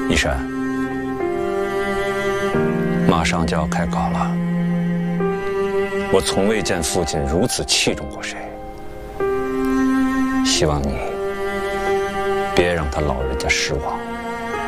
一山，马上就要开考了，我从未见父亲如此器重过谁。希望你别让他老人家失望。